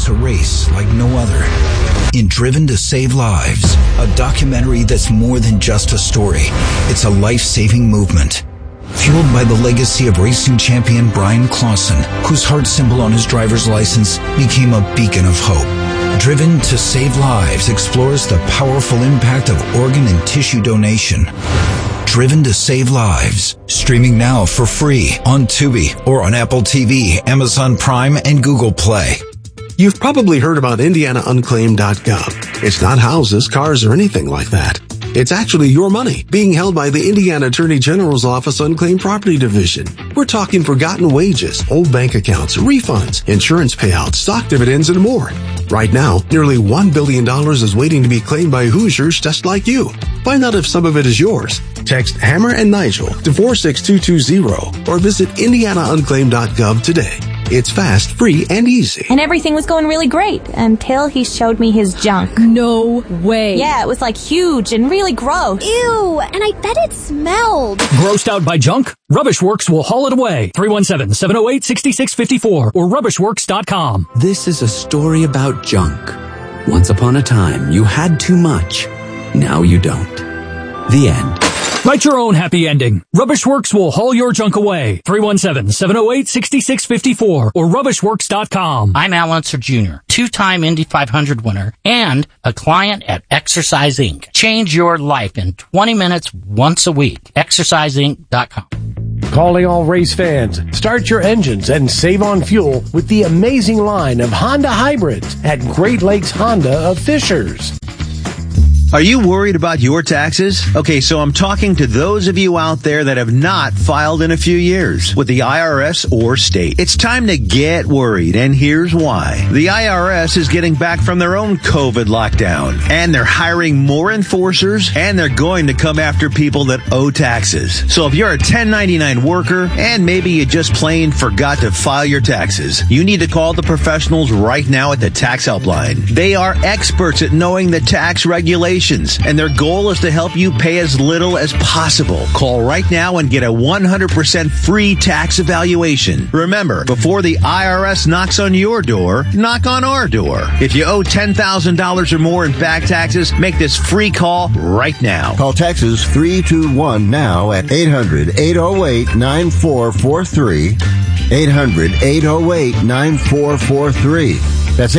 witness a race like no other. In Driven to Save Lives, a documentary that's more than just a story. It's a life-saving movement. Fueled by the legacy of racing champion Brian Clausen, whose heart symbol on his driver's license became a beacon of hope. Driven to Save Lives explores the powerful impact of organ and tissue donation. Driven to Save Lives. Streaming now for free on Tubi or on Apple TV, Amazon Prime, and Google Play. You've probably heard about IndianaUnclaimed.gov. It's not houses, cars, or anything like that. It's actually your money being held by the Indiana Attorney General's Office Unclaimed Property Division. We're talking forgotten wages, old bank accounts, refunds, insurance payouts, stock dividends, and more. Right now, nearly $1 billion is waiting to be claimed by Hoosiers just like you. Find out if some of it is yours. Text Hammer and Nigel to 46220 or visit IndianaUnclaimed.gov today. It's fast, free, and easy. And everything was going really great until he showed me his junk. No way. Yeah, it was like huge and really gross. Ew, and I bet it smelled. Grossed out by junk? Rubbish Works will haul it away. 317-708-6654 or rubbishworks.com. This is a story about junk. Once upon a time, you had too much. Now you don't. The end. Write your own happy ending. Rubbish Works will haul your junk away. 317-708-6654 or rubbishworks.com. I'm Al Unser Jr., two-time Indy 500 winner and a client at Exercise Inc. Change your life in 20 minutes once a week. ExerciseInc.com. Calling all race fans. Start your engines and save on fuel with the amazing line of Honda hybrids at Great Lakes Honda of Fishers. Are you worried about your taxes? Okay, so I'm talking to those of you out there that have not filed in a few years with the IRS or state. It's time to get worried, and here's why. The IRS is getting back from their own COVID lockdown, and they're hiring more enforcers, and they're going to come after people that owe taxes. So if you're a 1099 worker, and maybe you just plain forgot to file your taxes, you need to call the professionals right now at the Tax Helpline. They are experts at knowing the tax regulations, and their goal is to help you pay as little as possible. Call right now and get a 100% free tax evaluation. Remember, before the IRS knocks on your door, knock on our door. If you owe $10,000 or more in back taxes, make this free call right now. Call Texas 321 now at 800-808-9443. 800-808-9443. That's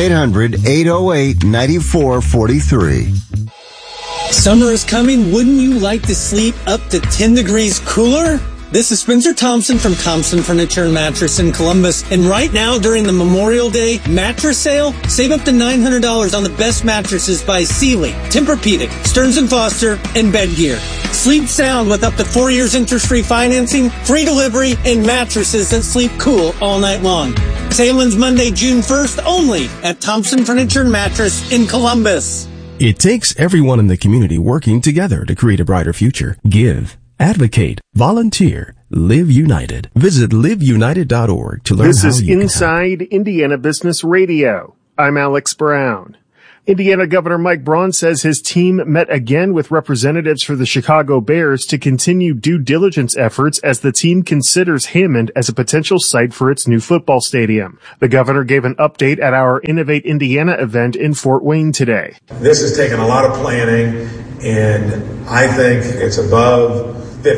800-808-9443. Summer is coming. Wouldn't you like to sleep up to 10 degrees cooler? This is Spencer Thompson from Thompson Furniture and Mattress in Columbus. And right now, during the Memorial Day mattress sale, save up to $900 on the best mattresses by Sealy, Tempur-Pedic, Stearns & Foster, and Bedgear. Sleep sound with up to 4 years interest-free financing, free delivery, and mattresses that sleep cool all night long. Sale ends Monday, June 1st only at Thompson Furniture and Mattress in Columbus. It takes everyone in the community working together to create a brighter future. Give, advocate, volunteer, live united. Visit liveunited.org to learn how you can help. This is Inside Indiana Business Radio. I'm Alex Brown. Indiana Governor Mike Braun says his team met again with representatives for the Chicago Bears to continue due diligence efforts as the team considers Hammond as a potential site for its new football stadium. The governor gave an update at our Innovate Indiana event in Fort Wayne today. This has taken a lot of planning, and I think it's above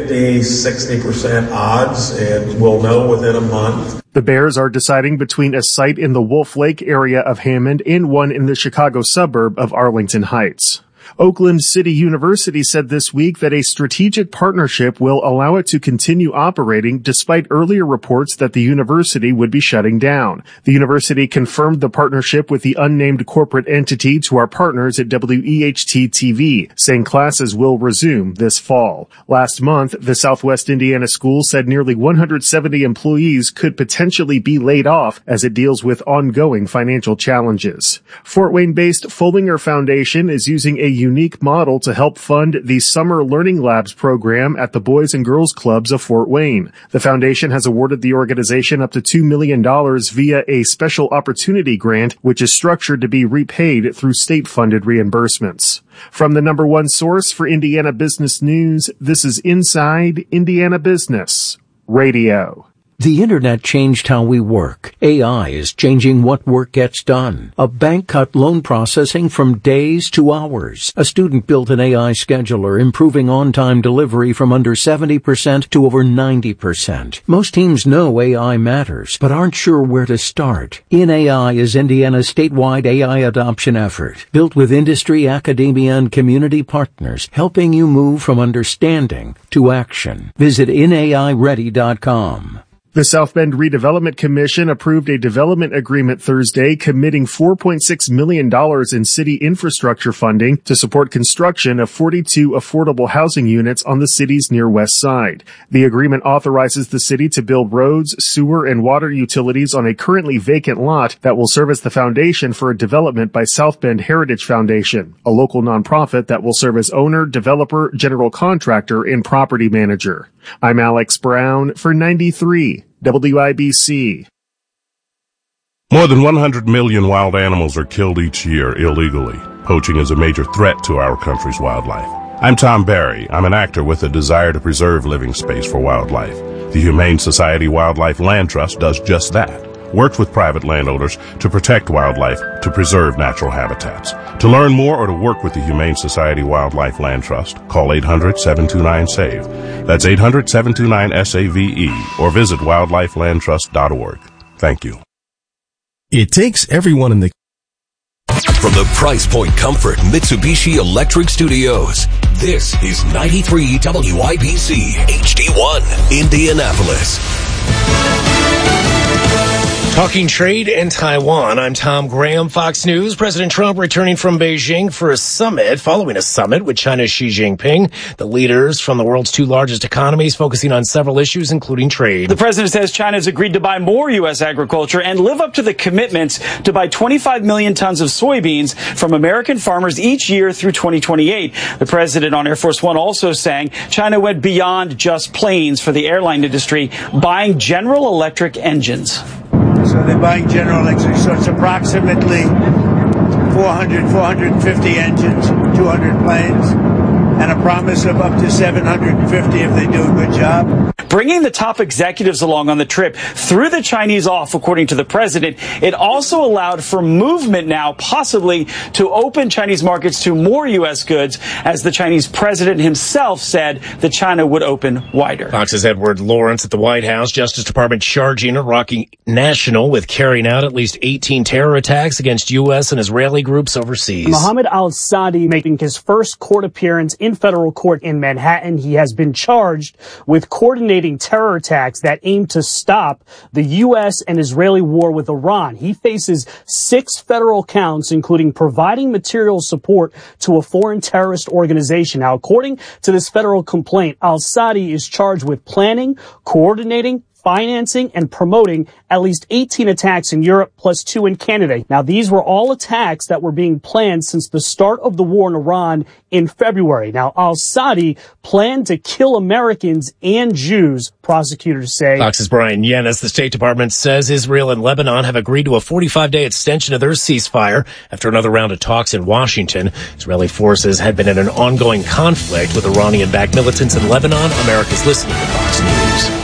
50-60% odds, and we'll know within a month. The Bears are deciding between a site in the Wolf Lake area of Hammond and one in the Chicago suburb of Arlington Heights. Oakland City University said this week that a strategic partnership will allow it to continue operating despite earlier reports that the university would be shutting down. The university confirmed the partnership with the unnamed corporate entity to our partners at WEHT-TV, saying classes will resume this fall. Last month, the Southwest Indiana school said nearly 170 employees could potentially be laid off as it deals with ongoing financial challenges. Fort Wayne-based Follinger Foundation is using a unique model to help fund the Summer Learning Labs program at the Boys and Girls Clubs of Fort Wayne. The foundation has awarded the organization up to $2 million via a special opportunity grant, which is structured to be repaid through state-funded reimbursements. From the number one source for Indiana business news, this is Inside Indiana Business Radio. The internet changed how we work. AI is changing what work gets done. A bank cut loan processing from days to hours. A student built an AI scheduler, improving on-time delivery from under 70% to over 90%. Most teams know AI matters, but aren't sure where to start. InAI is Indiana's statewide AI adoption effort, built with industry, academia, and community partners, helping you move from understanding to action. Visit InAIReady.com. The South Bend Redevelopment Commission approved a development agreement Thursday committing $4.6 million in city infrastructure funding to support construction of 42 affordable housing units on the city's near west side. The agreement authorizes the city to build roads, sewer, and water utilities on a currently vacant lot that will serve as the foundation for a development by South Bend Heritage Foundation, a local nonprofit that will serve as owner, developer, general contractor, and property manager. I'm Alex Brown for 93 WIBC. More than 100 million wild animals are killed each year illegally. Poaching is a major threat to our country's wildlife. I'm Tom Barry. I'm an actor with a desire to preserve living space for wildlife. The Humane Society Wildlife Land Trust does just that. Works with private landowners to protect wildlife, to preserve natural habitats. To learn more or to work with the Humane Society Wildlife Land Trust, call 800-729-SAVE. That's 800-729-SAVE, or visit wildlifelandtrust.org. Thank you. It takes everyone in the... From the Price Point Comfort Mitsubishi Electric Studios, this is 93 WIBC HD1, Indianapolis. Talking trade and Taiwan, I'm Tom Graham, Fox News. President Trump returning from Beijing for a summit, following a summit with China's Xi Jinping. The leaders from the world's two largest economies focusing on several issues, including trade. The president says China has agreed to buy more U.S. agriculture and live up to the commitments to buy 25 million tons of soybeans from American farmers each year through 2028. The president on Air Force One also saying China went beyond just planes for the airline industry, buying General Electric engines. So they're buying General Electric. So it's approximately 450 engines, 200 planes, and a promise of up to 750 if they do a good job. Bringing the top executives along on the trip threw the Chinese off, according to the president. It also allowed for movement now, possibly to open Chinese markets to more U.S. goods, as the Chinese president himself said that China would open wider. Fox's Edward Lawrence at the White House. Justice Department charging Iraqi national with carrying out at least 18 terror attacks against U.S. and Israeli groups overseas. Mohammed al-Sadi making his first court appearance in federal court in Manhattan. He has been charged with coordinating terror attacks that aim to stop the U.S. and Israeli war with Iran. He faces 6 federal counts, including providing material support to a foreign terrorist organization. Now, according to this federal complaint, al-Sadi is charged with planning, coordinating, financing, and promoting at least 18 attacks in Europe, plus 2 in Canada. Now, these were all attacks that were being planned since the start of the war in Iran in February. Now, al-Sadi planned to kill Americans and Jews, prosecutors say. Fox's Brian Yen, as the State Department says Israel and Lebanon have agreed to a 45-day extension of their ceasefire after another round of talks in Washington. Israeli forces had been in an ongoing conflict with Iranian-backed militants in Lebanon. America's listening to Fox News.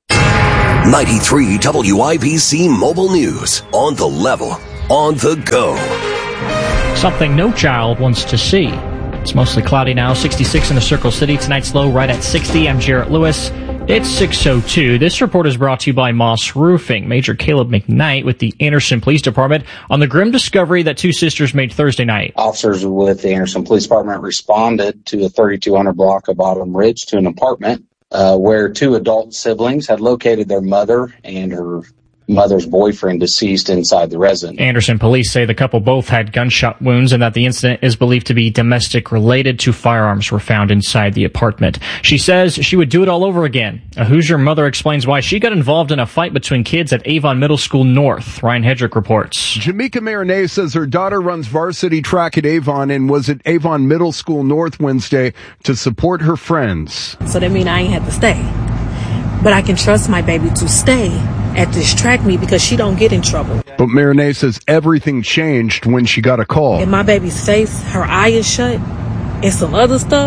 93 WIBC Mobile News. On the level, on the go. Something no child wants to see. It's mostly cloudy now, 66 in the Circle City. Tonight's low right at 60. I'm Jarrett Lewis. It's 6:02. This report is brought to you by Moss Roofing. Major Caleb McKnight with the Anderson Police Department on the grim discovery that 2 sisters made Thursday night. Officers with the Anderson Police Department responded to a 3200 block of Autumn Ridge to an apartment where 2 adult siblings had located their mother and her mother's boyfriend deceased inside the residence. Anderson police say the couple both had gunshot wounds and that the incident is believed to be domestic related. 2 firearms were found inside the apartment. She says she would do it all over again. A Hoosier mother explains why she got involved in a fight between kids at Avon Middle School North. Ryan Hedrick reports. Jamaica Marinay says her daughter runs varsity track at Avon and was at Avon Middle School North Wednesday to support her friends. So that means I ain't had to stay. But I can trust my baby to stay at this track meet because she don't get in trouble. But Marinay says everything changed when she got a call. In my baby's face, her eye is shut, and some other stuff,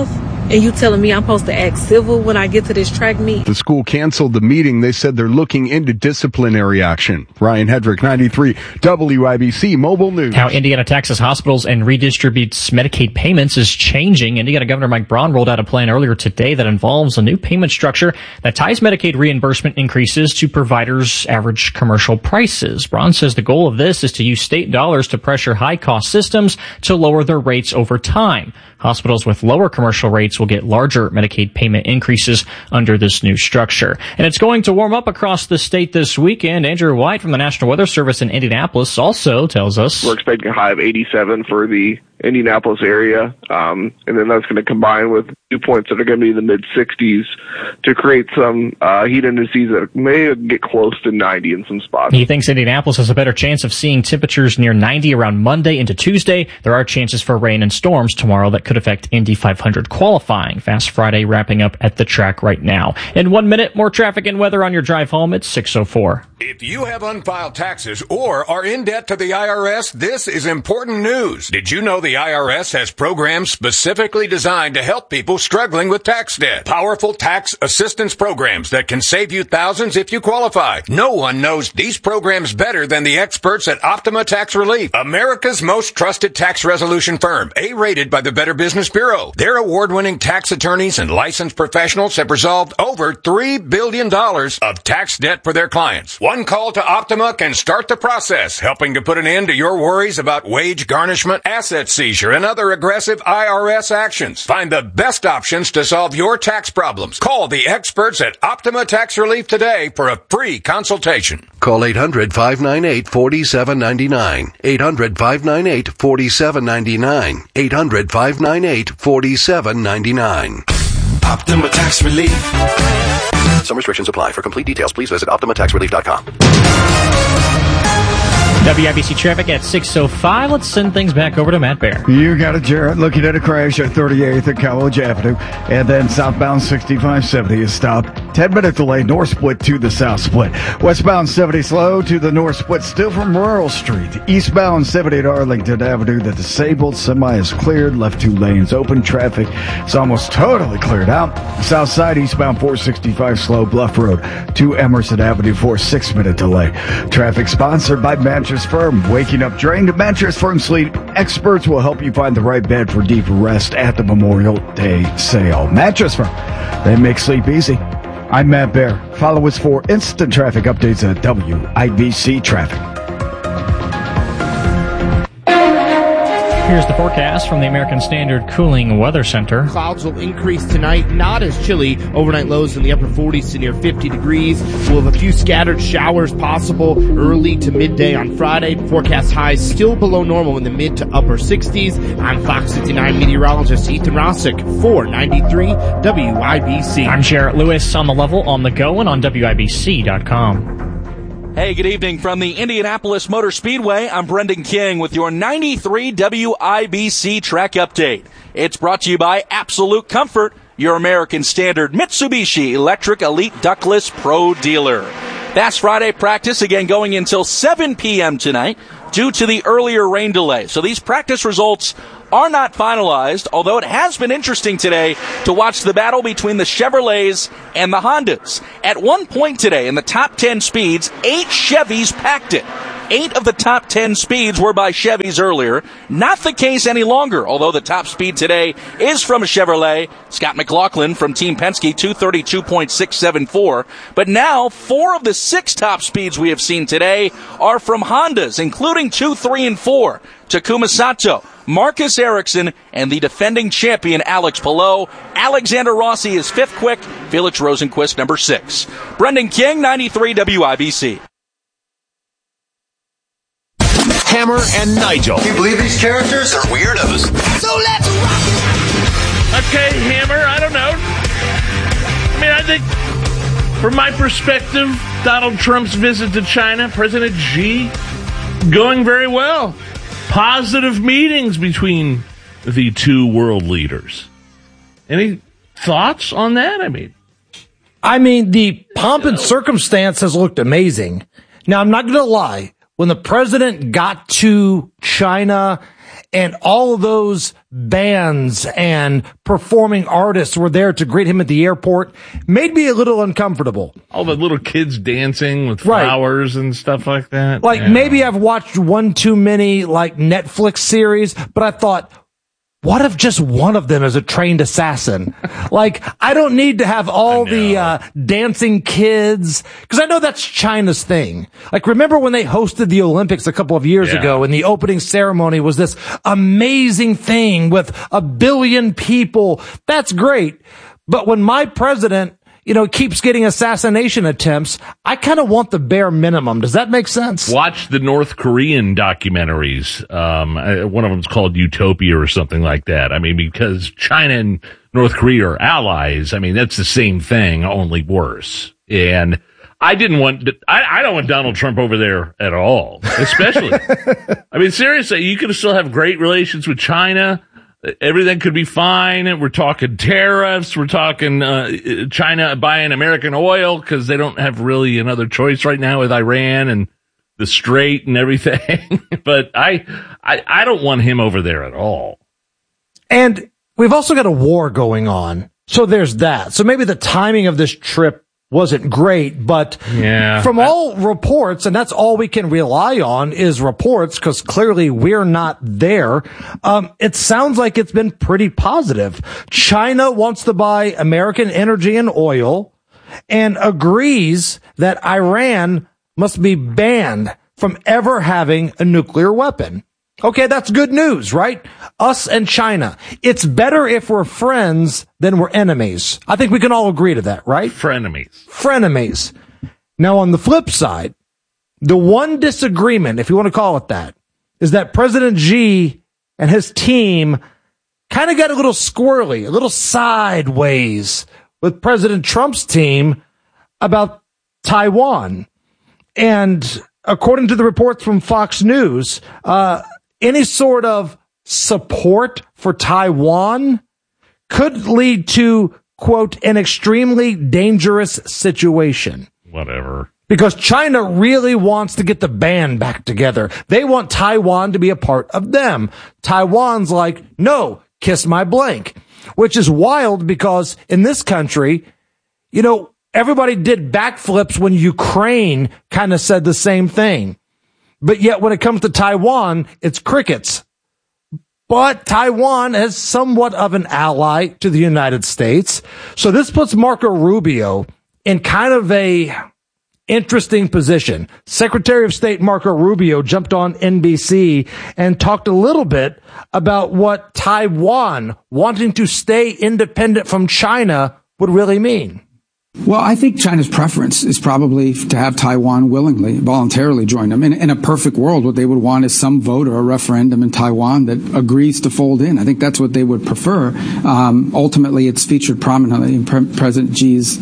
And you telling me I'm supposed to act civil when I get to this track meet? The school canceled the meeting. They said they're looking into disciplinary action. Ryan Hedrick, 93 WIBC Mobile News. How Indiana taxes hospitals and redistributes Medicaid payments is changing. Indiana Governor Mike Braun rolled out a plan earlier today that involves a new payment structure that ties Medicaid reimbursement increases to providers' average commercial prices. Braun says the goal of this is to use state dollars to pressure high-cost systems to lower their rates over time. Hospitals with lower commercial rates will get larger Medicaid payment increases under this new structure. And it's going to warm up across the state this weekend. Andrew White from the National Weather Service in Indianapolis also tells us we're expecting a high of 87 for the Indianapolis area, and then that's going to combine with dew points that are going to be in the mid-60s to create some heat indices that may get close to 90 in some spots. He thinks Indianapolis has a better chance of seeing temperatures near 90 around Monday into Tuesday. There are chances for rain and storms tomorrow that could affect Indy 500 qualifying. Fast Friday wrapping up at the track right now. In 1 minute, more traffic and weather on your drive home. It's 6:04. If you have unfiled taxes or are in debt to the IRS, this is important news. Did you know the IRS has programs specifically designed to help people struggling with tax debt? Powerful tax assistance programs that can save you thousands if you qualify. No one knows these programs better than the experts at Optima Tax Relief, America's most trusted tax resolution firm, A-rated by the Better Business Bureau. Their award-winning tax attorneys and licensed professionals have resolved over $3 billion of tax debt for their clients. One call to Optima can start the process, helping to put an end to your worries about wage garnishment, asset seizure, and other aggressive IRS actions. Find the best options to solve your tax problems. Call the experts at Optima Tax Relief today for a free consultation. Call 800-598-4799. 800-598-4799. 800-598-4799. Optima Tax Relief. Some restrictions apply. For complete details, please visit OptimaTaxRelief.com. WIBC traffic at 6:05. Let's send things back over to Matt Bear. You got it, Jarrett. Looking at a crash at 38th at College Avenue. And then southbound 6570 is stopped. 10-minute delay, north split to the south split. Westbound 70 slow to the north split, still from Rural Street. Eastbound 70 at Arlington Avenue. The disabled semi is cleared. Left 2 lanes open. Traffic is almost totally cleared out. South side, eastbound 465 slow, Bluff Road to Emerson Avenue for a 6-minute delay. Traffic sponsored by Mattress Firm. Waking up drained. Mattress Firm Sleep experts will help you find the right bed for deep rest at the Memorial Day sale. Mattress Firm. They make sleep easy. I'm Matt Bear. Follow us for instant traffic updates at WIBC Traffic. Here's the forecast from the American Standard Cooling Weather Center. Clouds will increase tonight, not as chilly. Overnight lows in the upper 40s to near 50 degrees. We'll have a few scattered showers possible early to midday on Friday. Forecast highs still below normal in the mid to upper 60s. I'm Fox 59 meteorologist Ethan Rossick for 93 WIBC. I'm Jarrett Lewis on the level, on the go, and on WIBC.com. Hey, good evening from the Indianapolis Motor Speedway. I'm Brendan King with your 93 WIBC track update. It's brought to you by Absolute Comfort, your American Standard Mitsubishi Electric Elite Ductless Pro dealer. Fast Friday practice again going until 7 p.m. tonight due to the earlier rain delay. So these practice results are not finalized, although it has been interesting today to watch the battle between the Chevrolets and the Hondas. At one point today in the top 10 speeds, 8 Chevys packed it. 8 of the top 10 speeds were by Chevys earlier. Not the case any longer, although the top speed today is from a Chevrolet. Scott McLaughlin from Team Penske, 232.674. But now, 4 of the 6 top speeds we have seen today are from Hondas, including 2, 3, and 4. Takuma Sato, Marcus Ericsson, and the defending champion Alex Palou. Alexander Rossi is 5th quick. Felix Rosenquist, number 6. Brendan King, 93 WIBC. Hammer and Nigel. Can you believe these characters are weirdos? So let's rock it! Okay, Hammer, I don't know. I mean, I think, from my perspective, Donald Trump's visit to China, President Xi, going very well. Positive meetings between the two world leaders. Any thoughts on that? I mean, the pomp and circumstance has looked amazing. Now, I'm not going to lie. When the president got to China and all of those bands and performing artists were there to greet him at the airport, made me a little uncomfortable. All the little kids dancing with flowers and stuff like that. Maybe I've watched one too many Netflix series, but I thought, what if just one of them is a trained assassin? I don't need to have all the dancing kids, because I know that's China's thing. Remember when they hosted the Olympics a couple of years ago, and the opening ceremony was this amazing thing with 1 billion people? That's great. But when my president, keeps getting assassination attempts, I kind of want the bare minimum. Does that make sense? Watch the North Korean documentaries. One of them's called Utopia or something like that. Because China and North Korea are allies. That's the same thing, only worse. And I don't want Donald Trump over there at all, especially. Seriously, you can still have great relations with China. Everything could be fine. We're talking tariffs. We're talking China buying American oil because they don't have really another choice right now with Iran and the Strait and everything. But I don't want him over there at all. And we've also got a war going on. So there's that. So maybe the timing of this trip wasn't great, but from all reports, and that's all we can rely on is reports, because clearly we're not there. It sounds like it's been pretty positive. China wants to buy American energy and oil and agrees that Iran must be banned from ever having a nuclear weapon. Okay, that's good news, right? Us and China. It's better if we're friends than we're enemies. I think we can all agree to that, right? Frenemies. Now, on the flip side, the one disagreement, if you want to call it that, is that President Xi and his team kind of got a little squirrely, a little sideways with President Trump's team about Taiwan. And according to the reports from Fox News, any sort of support for Taiwan could lead to, quote, an extremely dangerous situation. Whatever. Because China really wants to get the band back together. They want Taiwan to be a part of them. Taiwan's like, no, kiss my blank. Which is wild because in this country, everybody did backflips when Ukraine kind of said the same thing. But yet when it comes to Taiwan, it's crickets. But Taiwan is somewhat of an ally to the United States. So this puts Marco Rubio in kind of a interesting position. Secretary of State Marco Rubio jumped on NBC and talked a little bit about what Taiwan wanting to stay independent from China would really mean. Well, I think China's preference is probably to have Taiwan voluntarily join them. In a perfect world, what they would want is some vote or a referendum in Taiwan that agrees to fold in. I think that's what they would prefer. Ultimately, it's featured prominently in President Xi's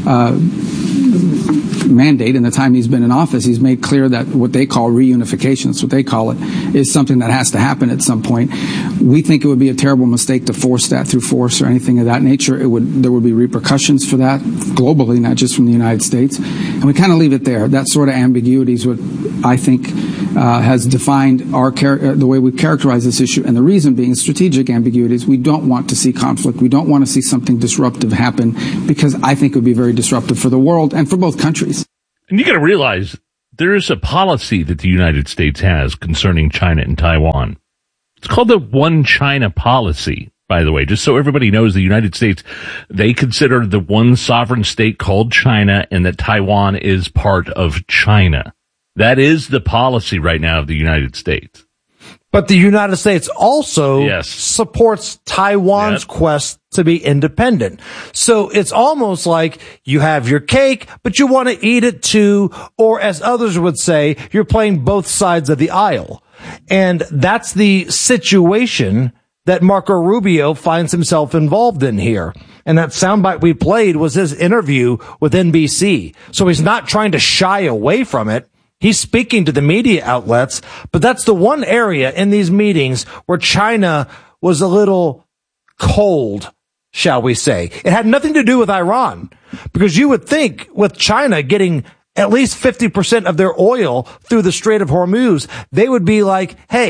mandate. In the time he's been in office, he's made clear that what they call reunification, that's what they call it, is something that has to happen at some point. We think it would be a terrible mistake to force that through force or anything of that nature. There would be repercussions for that globally, not just from the United States. And we kind of leave it there. That sort of ambiguity is what I think has defined the way we characterize this issue. And the reason being strategic ambiguities. We don't want to see conflict. We don't want to see something disruptive happen, because I think it would be very disruptive for the world and for both countries. And you got to realize there is a policy that the United States has concerning China and Taiwan. It's called the One China policy, by the way, just so everybody knows. The United States, they consider the one sovereign state called China, and that Taiwan is part of China. That is the policy right now of the United States. But the United States also supports Taiwan's quest to be independent. So it's almost like you have your cake, but you want to eat it too. Or as others would say, you're playing both sides of the aisle. And that's the situation that Marco Rubio finds himself involved in here. And that soundbite we played was his interview with NBC. So he's not trying to shy away from it. He's speaking to the media outlets, but that's the one area in these meetings where China was a little cold, shall we say. It had nothing to do with Iran, because you would think with China getting at least 50% of their oil through the Strait of Hormuz, they would be like, hey,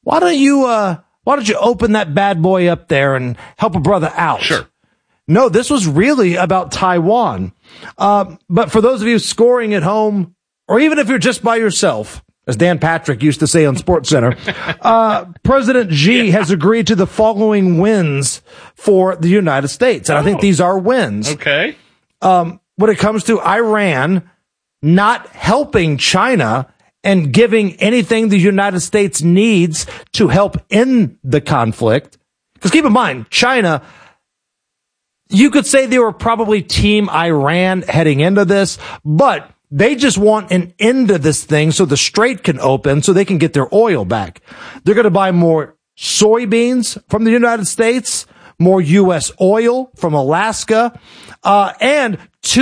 why don't you open that bad boy up there and help a brother out? Sure. No, this was really about Taiwan. But for those of you scoring at home, or even if you're just by yourself, as Dan Patrick used to say on SportsCenter, President Xi has agreed to the following wins for the United States. And I think these are wins. Okay. When it comes to Iran not helping China and giving anything the United States needs to help end the conflict. Because keep in mind, China, you could say they were probably Team Iran heading into this, but they just want an end to this thing so the strait can open so they can get their oil back. They're going to buy more soybeans from the United States, more U.S. oil from Alaska, and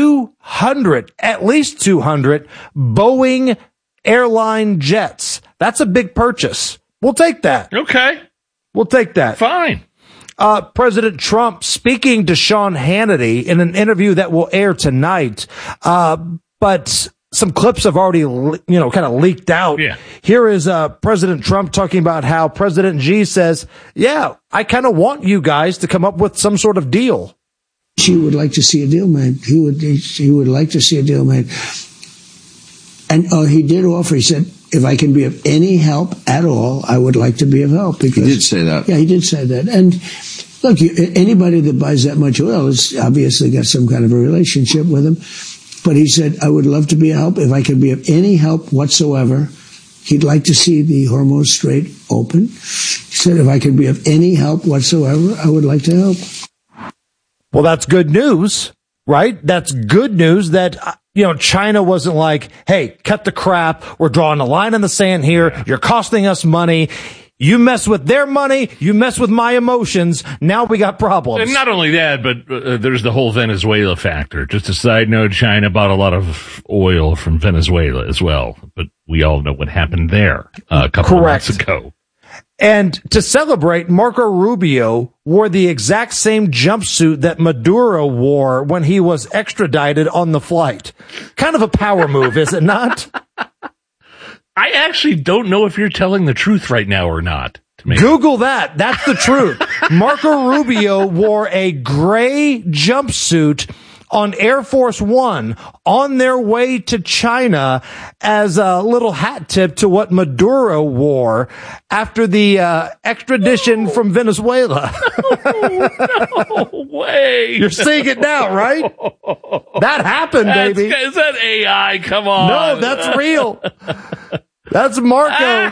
at least 200 Boeing airline jets. That's a big purchase. We'll take that. Okay. We'll take that. Fine. President Trump speaking to Sean Hannity in an interview that will air tonight. But some clips have already, kind of leaked out. Yeah. Here is President Trump talking about how President Xi says, yeah, I kind of want you guys to come up with some sort of deal. Xi would like to see a deal made. He would like to see a deal made. And he did offer, he said, if I can be of any help at all, I would like to be of help. Because, he did say that. Yeah, he did say that. And look, anybody that buys that much oil has obviously got some kind of a relationship with him. But he said, I would love to be a help. If I could be of any help whatsoever, he'd like to see the Hormuz Strait open. He said, if I could be of any help whatsoever, I would like to help. Well, that's good news, right? That's good news that, China wasn't like, hey, cut the crap. We're drawing a line in the sand here. You're costing us money. You mess with their money, you mess with my emotions, now we got problems. And not only that, but there's the whole Venezuela factor. Just a side note, China bought a lot of oil from Venezuela as well. But we all know what happened there a couple of months ago. And to celebrate, Marco Rubio wore the exact same jumpsuit that Maduro wore when he was extradited on the flight. Kind of a power move, is it not? I actually don't know if you're telling the truth right now or not. Google that. That's the truth. Marco Rubio wore a gray jumpsuit on Air Force One on their way to China as a little hat tip to what Maduro wore after the extradition from Venezuela. No way. You're seeing it now, right? That happened, baby. Is that AI? Come on. No, that's real. That's Marco.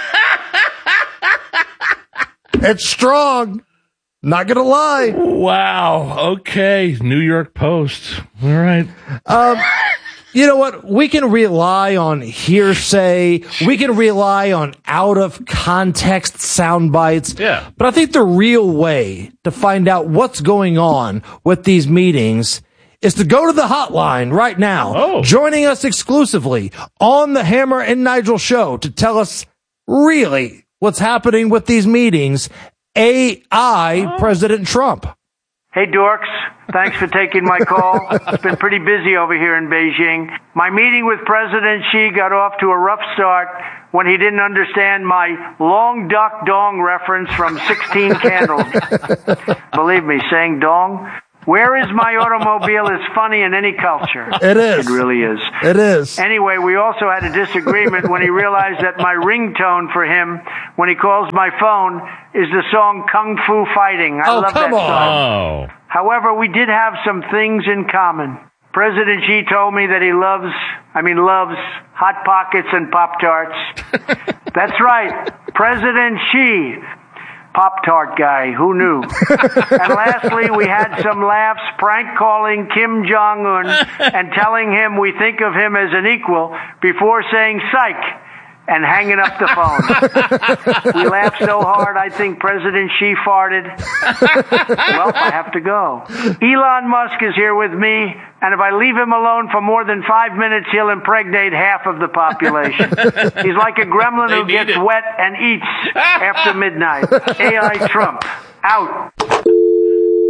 It's strong. Not gonna lie. Wow. Okay. New York Post. All right. You know what? We can rely on hearsay. We can rely on out of context sound bites. Yeah. But I think the real way to find out what's going on with these meetings is to go to the hotline right now. Joining us exclusively on the Hammer and Nigel show to tell us really what's happening with these meetings. President Trump. Hey, dorks. Thanks for taking my call. It's been pretty busy over here in Beijing. My meeting with President Xi got off to a rough start when he didn't understand my long duck dong reference from 16 Candles. Believe me, saying dong, where is my automobile is funny in any culture. It is. It really is. It is. Anyway, we also had a disagreement when he realized that my ringtone for him when he calls my phone is the song Kung Fu Fighting. I love that song. However, we did have some things in common. President Xi told me that he loves Hot Pockets and Pop-Tarts. That's right. President Xi. Pop-Tart guy, who knew? And lastly, we had some laughs prank calling Kim Jong-un and telling him we think of him as an equal before saying psych and hanging up the phone. We laughed so hard, I think President Xi farted. Well, I have to go. Elon Musk is here with me, and if I leave him alone for more than 5 minutes, he'll impregnate half of the population. He's like a gremlin who gets wet and eats after midnight. AI Trump, out.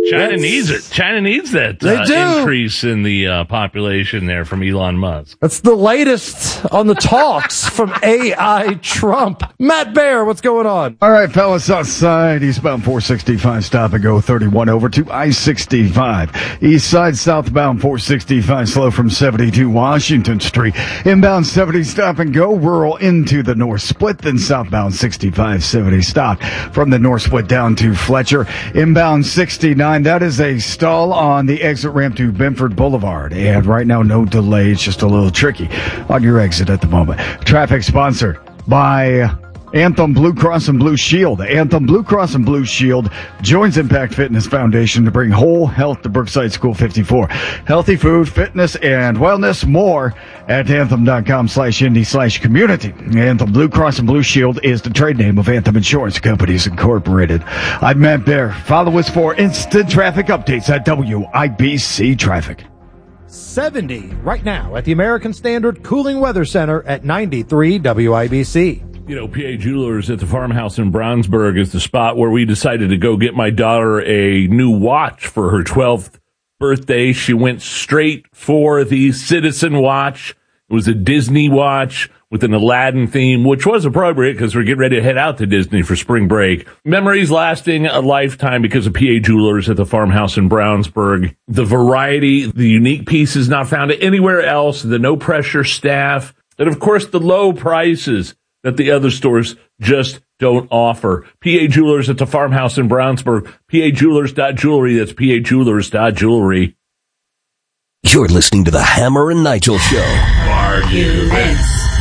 China needs it. China needs that increase in the population there from Elon Musk. That's the latest on the talks from AI Trump. Matt Bear, what's going on? All right, fellas, outside, eastbound 465, stop and go 31 over to I-65. East side, southbound 465, slow from 72 Washington Street. Inbound 70, stop and go, rural into the north split, then southbound 65, 70, stop from the north split down to Fletcher. Inbound 69, that is a stall on the exit ramp to Benford Boulevard. And right now, no delay. It's just a little tricky on your exit at the moment. Traffic sponsored by Anthem Blue Cross and Blue Shield. Anthem Blue Cross and Blue Shield joins Impact Fitness Foundation to bring whole health to Brookside School 54. Healthy food, fitness, and wellness. More at anthem.com/indy/community. Anthem Blue Cross and Blue Shield is the trade name of Anthem Insurance Companies Incorporated. I'm Matt Bear. Follow us for instant traffic updates at WIBC Traffic. 70 right now at the American Standard Cooling Weather Center at 93 WIBC. You know, PA Jewelers at the farmhouse in Brownsburg is the spot where we decided to go get my daughter a new watch for her 12th birthday. She went straight for the Citizen watch. It was a Disney watch with an Aladdin theme, which was appropriate because we're getting ready to head out to Disney for spring break. Memories lasting a lifetime because of PA Jewelers at the farmhouse in Brownsburg. The variety, the unique pieces not found anywhere else, the no-pressure staff, and, of course, the low prices that the other stores just don't offer. PA Jewelers at the farmhouse in Brownsburg. PAJewelers.jewelry. That's PAJewelers.jewelry. You're listening to the Hammer and Nigel Show. Arguments.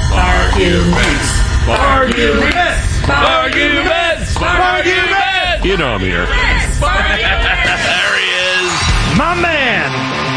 You know I'm here. There he is. My man.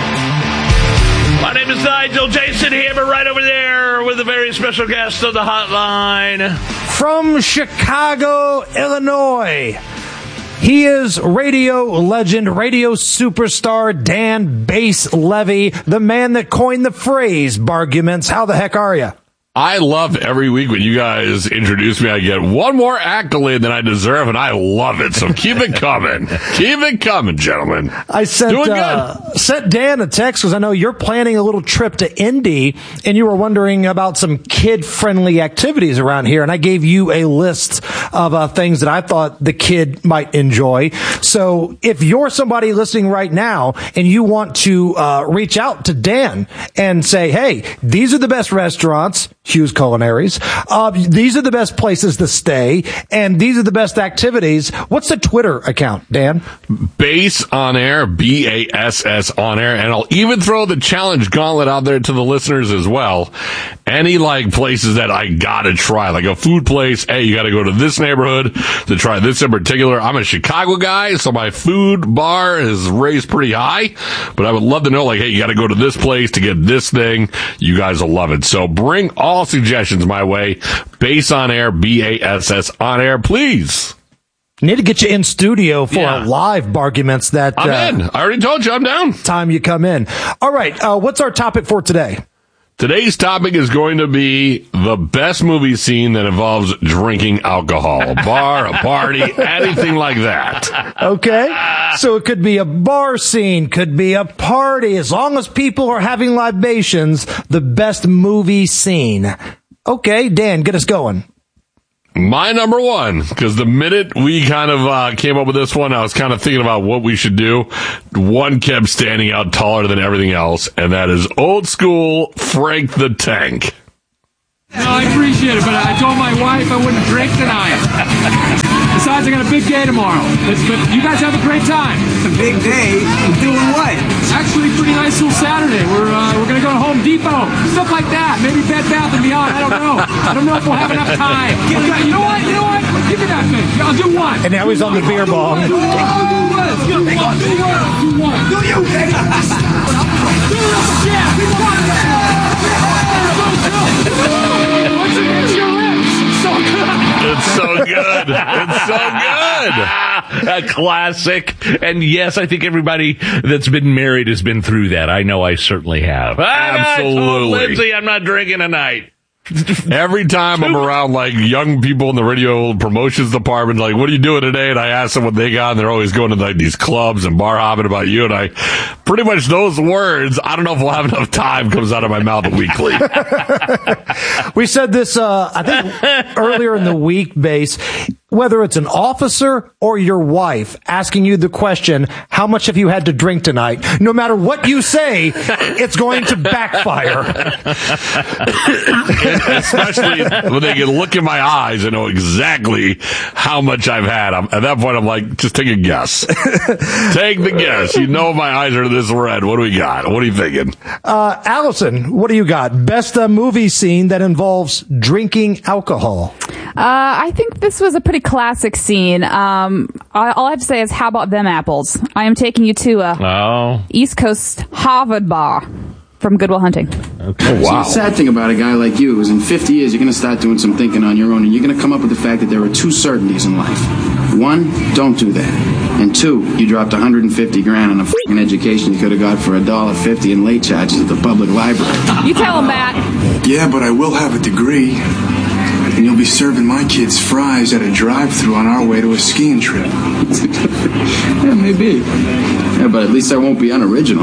My name is Nigel Jason Hammer right over there with a very special guest on the hotline. From Chicago, Illinois. He is radio legend, radio superstar Dan Bass Levy, the man that coined the phrase Barguments. How the heck are you? I love every week when you guys introduce me, I get one more accolade than I deserve, and I love it. So keep it coming. Keep it coming, gentlemen. I sent Dan a text because I know you're planning a little trip to Indy, and you were wondering about some kid-friendly activities around here, and I gave you a list of things that I thought the kid might enjoy. So if you're somebody listening right now and you want to reach out to Dan and say, hey, these are the best restaurants, Hughes Culinaries. These are the best places to stay, and these are the best activities. What's the Twitter account, Dan? Bass on Air, BASS on Air, and I'll even throw the challenge gauntlet out there to the listeners as well. Any places that I gotta try, like a food place. Hey, you gotta go to this neighborhood to try this in particular. I'm a Chicago guy, so my food bar is raised pretty high, but I would love to know, hey, you gotta go to this place to get this thing. You guys will love it. So bring all suggestions my way. Bass on Air, BASS on Air, please. Need to get you in studio for a live Barguments. I'm in. I already told you I'm down. Time you come in. All right. What's our topic for today? Today's topic is going to be the best movie scene that involves drinking alcohol. A bar, a party, anything like that. Okay. So it could be a bar scene, could be a party. As long as people are having libations, the best movie scene. Okay, Dan, get us going. My number one, because the minute we kind of came up with this one, I was kind of thinking about what we should do. One kept standing out taller than everything else, and that is old school Frank the Tank. No, I appreciate it, but I told my wife I wouldn't drink tonight. Besides, I got a big day tomorrow. But you guys have a great time. A big day? Doing what? Actually, pretty nice little Saturday. We're gonna go to Home Depot, stuff like that. Maybe Bed Bath & Beyond. I don't know. I don't know if we'll have enough time. Okay, you know what? Give me that thing. I'll do one. And now he's on the beer bong. Do one. Do you? It's so good. It's so good. A classic. And yes, I think everybody that's been married has been through that. I know I certainly have. Absolutely. I told Lindsay I'm not drinking tonight. Every time I'm around like young people in the radio promotions department, like, what are you doing today? And I ask them what they got, and they're always going to like these clubs and bar hopping about you. And I pretty much those words, I don't know if we'll have enough time, comes out of my mouth weekly. We said this, I think earlier in the week, Base. Whether it's an officer or your wife asking you the question, how much have you had to drink tonight? No matter what you say, it's going to backfire. Especially when they can look in my eyes and know exactly how much I've had. At that point, I'm like, just take a guess. Take the guess. You know my eyes are this red. What do we got? What are you thinking? Allison, what do you got? Best movie scene that involves drinking alcohol. I think this was a pretty classic scene. All I have to say is, how about them apples? I am taking you to a East Coast Harvard bar from Good Will Hunting. Okay. Oh, wow. So the sad thing about a guy like you is in 50 years, you're going to start doing some thinking on your own, and you're going to come up with the fact that there are two certainties in life. One, don't do that. And two, you dropped $150 grand on a f***ing education you could have got for $1.50 in late charges at the public library. You tell him, Matt. Yeah, but I will have a degree. And you'll be serving my kids fries at a drive-thru on our way to a skiing trip. Yeah, maybe. Yeah, but at least I won't be unoriginal.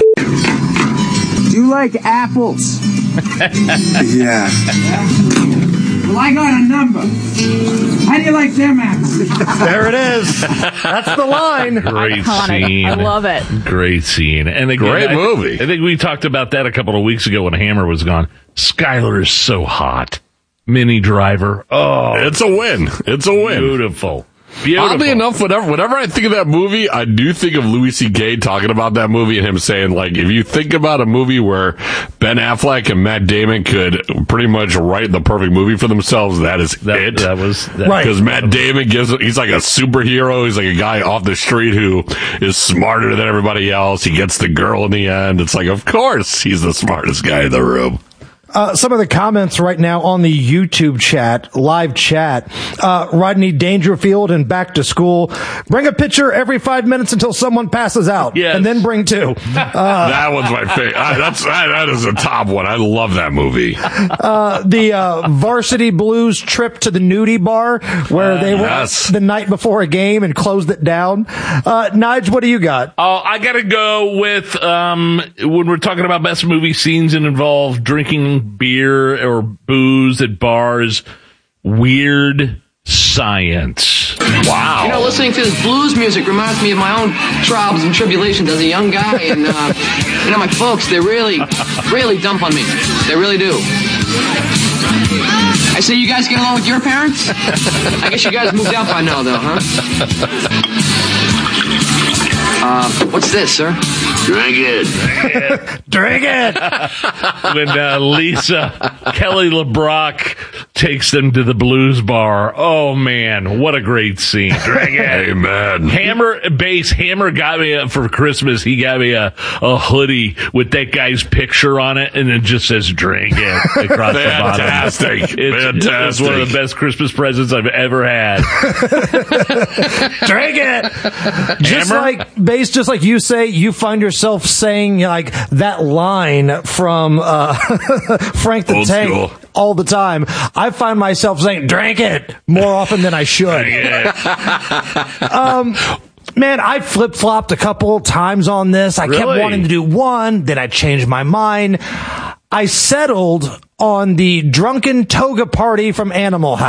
Do you like apples? Yeah. Well, I got a number. How do you like them apples? There it is. That's the line. Great scene. I love it. Great scene. And again, great movie. I think we talked about that a couple of weeks ago when Hammer was gone. Skyler is so hot. Mini Driver. Oh, it's a win. It's a win. Beautiful. Oddly enough, whenever I think of that movie, I do think of Louis C.K. talking about that movie and him saying, like, if you think about a movie where Ben Affleck and Matt Damon could pretty much write the perfect movie for themselves, that is it. That was right. Because Matt Damon he's like a superhero. He's like a guy off the street who is smarter than everybody else. He gets the girl in the end. It's like, of course, he's the smartest guy in the room. Some of the comments right now on the YouTube chat, live chat, Rodney Dangerfield and Back to School. Bring a picture every 5 minutes until someone passes out. Yes. And then bring two. That one's my favorite. That is a top one. I love that movie. The Varsity Blues trip to the nudie bar where they went the night before a game and closed it down. Nige, what do you got? Oh, I gotta go with, when we're talking about best movie scenes that involve drinking beer or booze at bars, Weird Science. Wow. You know, listening to this blues music reminds me of my own trials and tribulations as a young guy, and you know, my folks, they really dump on me. They really do. I say, you guys get along with your parents? I guess you guys moved out by now, though, huh? What's this, sir? Drink it. Drink it. When Lisa Kelly LeBrock takes them to the blues bar. Oh man, what a great scene. Drink it. Amen. Hammer got me for Christmas. He got me a hoodie with that guy's picture on it, and it just says "drink it" across the bottom. Fantastic. It's one of the best Christmas presents I've ever had. Drink it. Just like you say, you find yourself saying like that line from Frank the Tank all the time. I find myself saying "drink it" more often than I should. Man, I flip-flopped a couple times on this. I kept wanting to do one, then I changed my mind. I settled on the drunken toga party from Animal House.